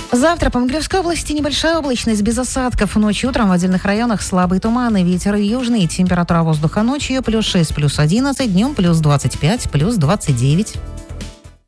Завтра по Могилевской области небольшая облачность без осадков. Ночью, утром в отдельных районах слабый туман и ветер южный. Температура воздуха ночью +6, +11, днем +25, +29.